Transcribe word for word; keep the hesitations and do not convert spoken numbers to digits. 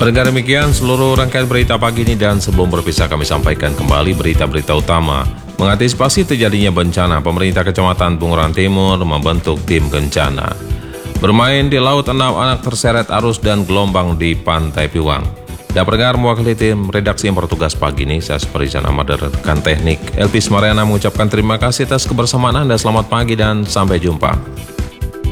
Pendengar, demikian seluruh rangkaian berita pagi ini, dan sebelum berpisah kami sampaikan kembali berita-berita utama. Mengantisipasi terjadinya bencana, pemerintah Kecamatan Bunguran Timur membentuk tim bencana. Bermain di laut, enam anak terseret arus dan gelombang di Pantai Piwang. Dan pendengar, mewakili tim redaksi yang bertugas pagi ini, saya Seperizan Ahmad dan rekan teknik Elvis Mariana mengucapkan terima kasih atas kebersamaan Anda. Selamat pagi dan sampai jumpa.